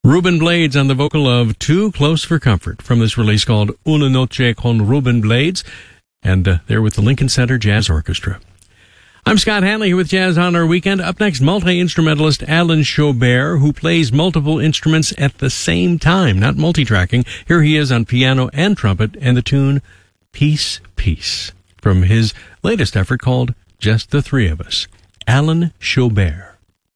Ruben Blades on the vocal of Too Close for Comfort from this release called Una Noche con Ruben Blades, and they're with the Lincoln Center Jazz Orchestra. I'm Scott Hanley here with Jazz on Our Weekend. Up next, multi-instrumentalist Alan Chaubert, who plays multiple instruments at the same time, not multi-tracking. Here he is on piano and trumpet, and the tune Peace, Peace, from his latest effort called Just the Three of Us. Alan Chaubert.